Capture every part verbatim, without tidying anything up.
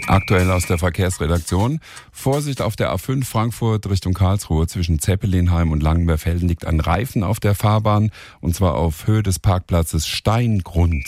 Aktuell aus der Verkehrsredaktion. Vorsicht auf der A fünf Frankfurt Richtung Karlsruhe. Zwischen Zeppelinheim und Langenberfelden liegt ein Reifen auf der Fahrbahn. Und zwar auf Höhe des Parkplatzes Steingrund.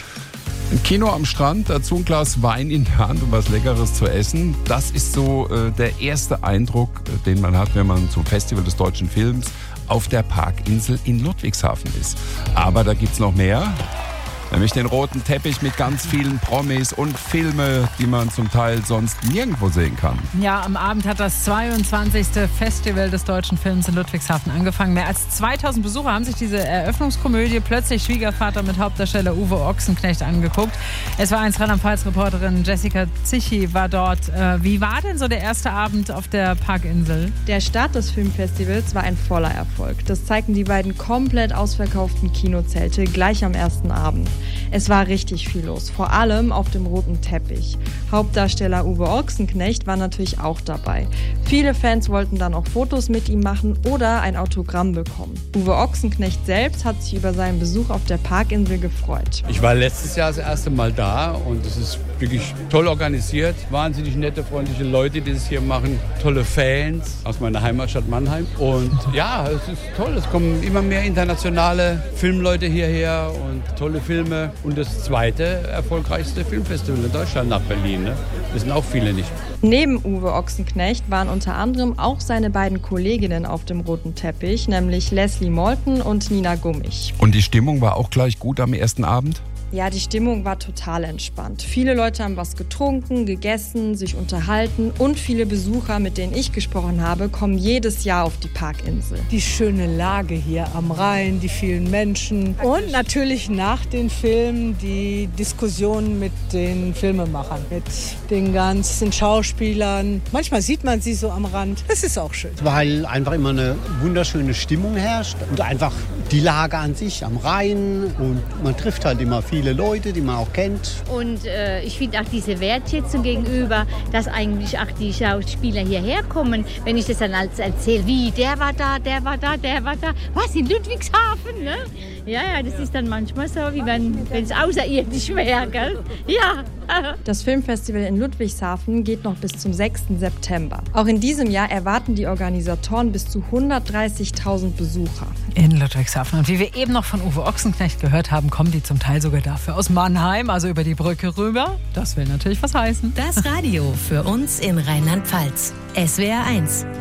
Ein Kino am Strand, dazu ein Glas Wein in der Hand und was Leckeres zu essen. Das ist so äh, der erste Eindruck, äh, den man hat, wenn man zum Festival des deutschen Films auf der Parkinsel in Ludwigshafen ist. Aber da gibt's noch mehr. Nämlich den roten Teppich mit ganz vielen Promis und Filme, die man zum Teil sonst nirgendwo sehen kann. Ja, am Abend hat das zweiundzwanzigste Festival des deutschen Films in Ludwigshafen angefangen. Mehr als zweitausend Besucher haben sich diese Eröffnungskomödie Plötzlich Schwiegervater mit Hauptdarsteller Uwe Ochsenknecht angeguckt. S W R eins Rheinland-Pfalz-Reporterin Jessica Zichy war dort. Wie war denn so der erste Abend auf der Parkinsel? Der Start des Filmfestivals war ein voller Erfolg. Das zeigten die beiden komplett ausverkauften Kinozelte gleich am ersten Abend. Es war richtig viel los, vor allem auf dem roten Teppich. Hauptdarsteller Uwe Ochsenknecht war natürlich auch dabei. Viele Fans wollten dann auch Fotos mit ihm machen oder ein Autogramm bekommen. Uwe Ochsenknecht selbst hat sich über seinen Besuch auf der Parkinsel gefreut. Ich war letztes Jahr das erste Mal da und es ist wirklich toll organisiert. Wahnsinnig nette, freundliche Leute, die es hier machen. Tolle Fans aus meiner Heimatstadt Mannheim. Und ja, es ist toll. Es kommen immer mehr internationale Filmleute hierher und tolle Filme. Und das zweite erfolgreichste Filmfestival in Deutschland nach Berlin. Ne? Das sind auch viele nicht. Neben Uwe Ochsenknecht waren unter anderem auch seine beiden Kolleginnen auf dem roten Teppich, nämlich Leslie Malton und Nina Gummich. Und die Stimmung war auch gleich gut am ersten Abend? Ja, die Stimmung war total entspannt. Viele Leute haben was getrunken, gegessen, sich unterhalten und viele Besucher, mit denen ich gesprochen habe, kommen jedes Jahr auf die Parkinsel. Die schöne Lage hier am Rhein, die vielen Menschen und natürlich nach den Filmen die Diskussionen mit den Filmemachern, mit den ganzen Schauspielern. Manchmal sieht man sie so am Rand. Das ist auch schön. Weil einfach immer eine wunderschöne Stimmung herrscht und einfach die Lage an sich am Rhein und man trifft halt immer viele Leute, die man auch kennt. Und äh, ich finde auch diese Wertschätzung gegenüber, dass eigentlich auch die Schauspieler hierher kommen, wenn ich das dann als erzähle, wie, der war da, der war da, der war da, was, in Ludwigshafen, ne? Ja, ja, das ist dann manchmal so, wie wenn es außerirdisch wäre, gell? Ja. Das Filmfestival in Ludwigshafen geht noch bis zum sechsten September. Auch in diesem Jahr erwarten die Organisatoren bis zu hundertdreißigtausend Besucher. In Ludwigshafen. Und wie wir eben noch von Uwe Ochsenknecht gehört haben, kommen die zum Teil sogar dafür aus Mannheim, also über die Brücke rüber. Das will natürlich was heißen. Das Radio für uns in Rheinland-Pfalz. S W R eins.